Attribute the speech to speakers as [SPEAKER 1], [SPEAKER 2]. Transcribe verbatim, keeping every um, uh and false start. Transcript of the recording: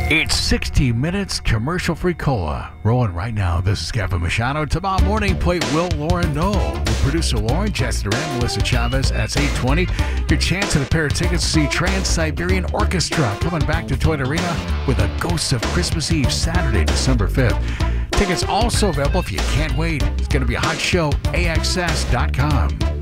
[SPEAKER 1] It's sixty minutes commercial-free cola. Rolling right now. This is Kevin Machado. Tomorrow morning, play Will Lauren Know. With producer Lauren, Chester, and Melissa Chavez at eight twenty. Your chance at a pair of tickets to see Trans-Siberian Orchestra coming back to Toyota Arena with a Ghost of Christmas Eve, Saturday, December fifth. Tickets also available if you can't wait. It's going to be a hot show, A X S dot com.